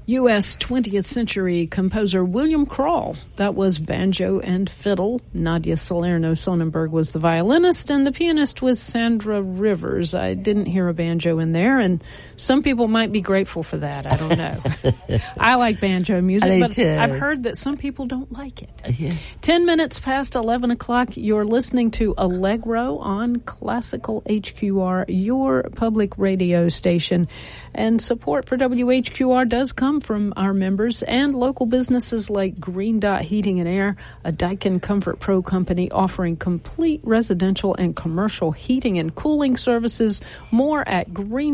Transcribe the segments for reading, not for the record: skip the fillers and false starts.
U.S. 20th century composer William Krall. That was banjo and fiddle. Nadia Salerno-Sonnenberg was the violinist, and the pianist was Sandra Rivers. I didn't hear a banjo in there, and some people might be grateful for that. I don't know. I like banjo music, but I've heard that some people don't like it. Yeah. 10 minutes past 11 o'clock, you're listening to Allegro on Classical HQR, your public radio station. And support for WHQR does come from our members and local businesses like Green Dot Heating and Air, a Daikin Comfort Pro company offering complete residential and commercial heating and cooling services. More at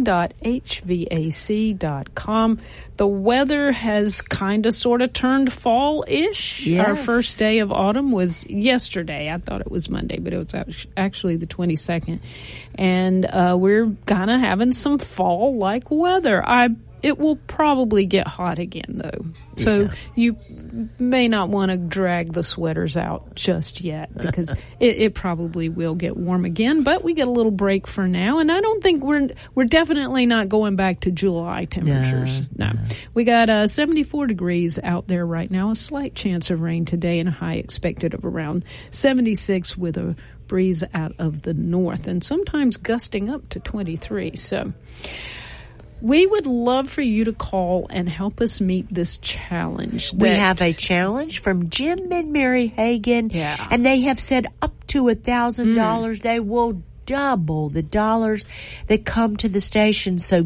greendot.hvac.com. The weather has kind of sort of turned fall-ish. Yes. Our first day of autumn was yesterday. I thought it was Monday, but it was actually the 22nd. And we're kind of having some fall-like weather. It will probably get hot again, though. So you may not want to drag the sweaters out just yet because it probably will get warm again. But we get a little break for now, and I don't think we're definitely not going back to July temperatures. No. We got 74 degrees out there right now. A slight chance of rain today, and a high expected of around 76 with a breeze out of the north, and sometimes gusting up to 23. So we would love for you to call and help us meet this challenge. We have a challenge from Jim and Mary Hagan, and they have said up to $1,000. They will double the dollars that come to the station. So